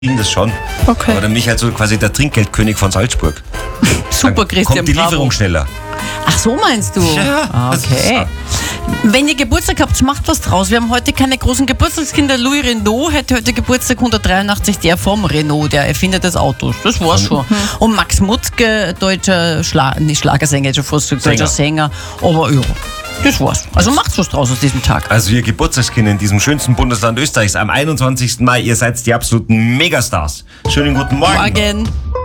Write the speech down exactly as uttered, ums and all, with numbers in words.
ging das schon. Okay. Aber dann bin ich halt so quasi der Trinkgeldkönig von Salzburg. Super, Dann Christian, kommt die bravo. Lieferung schneller. Ach, so meinst du? Ja, Ah, das okay. Wenn ihr Geburtstag habt, macht was draus. Wir haben heute keine großen Geburtstagskinder. Louis Renault hätte heute Geburtstag, hundertdreiundachtzig, der vom Renault, der Erfinder des Autos. Das war's schon. Und Max Mutzke, deutscher Schla nicht Schlagersänger, hätte ich schon fast gesagt, deutscher Sänger. Aber ja, das war's. Also macht was draus aus diesem Tag. Also ihr Geburtstagskinder in diesem schönsten Bundesland Österreichs am einundzwanzigsten Mai, ihr seid die absoluten Megastars. Schönen guten Morgen. Morgen.